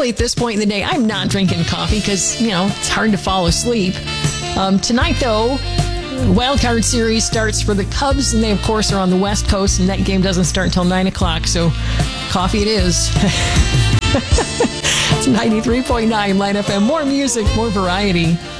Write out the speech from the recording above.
usually at this point in the day, I'm not drinking coffee because, it's hard to fall asleep. Tonight, though, Wild Card Series starts for the Cubs, and they, of course, are on the West Coast, and that game doesn't start until 9 o'clock, so coffee it is. It's 93.9 Light FM. More music, more variety.